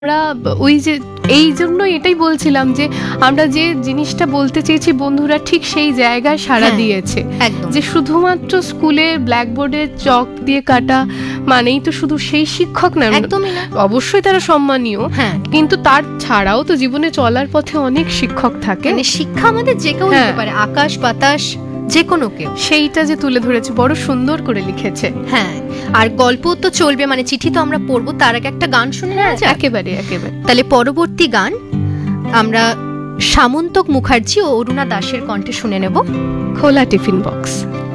আমরা ওই যে এই জন্য এটাই বলছিলাম যে আমরা যে জিনিসটা বলতে চেয়েছি বন্ধুরা ঠিক সেই জায়গায় সাড়া দিয়েছে। একদম। যে শুধুমাত্র স্কুলে ব্ল্যাকবোর্ডে চক দিয়ে কাটা মানেই তো শুধু সেই শিক্ষক না, একদমই না। অবশ্যই তারা সম্মানীয়, হ্যাঁ, কিন্তু তার ছাড়াও তো জীবনে চলার পথে অনেক শিক্ষক থাকে। মানে শিক্ষা আমাদের যে কেউ দিতে পারে, আকাশ বাতাস যে কোনো কেউ। সেইটা যে তুলে ধরেছে, বড় সুন্দর করে লিখেছে। হ্যাঁ, আর গল্প তো চলবে, মানে চিঠি তো আমরা পড়বো, তার আগে একটা গান শুনে নেওয়া যায়। একেবারে একেবারে। তাহলে পরবর্তী গান আমরা সামন্তক মুখার্জি ও অরুণা দাসের কণ্ঠে শুনে নেব, খোলা টিফিন বক্স।